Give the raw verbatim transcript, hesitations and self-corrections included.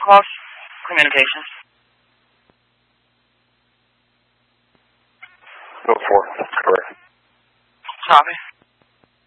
close communication. Go for it. That's correct. Copy.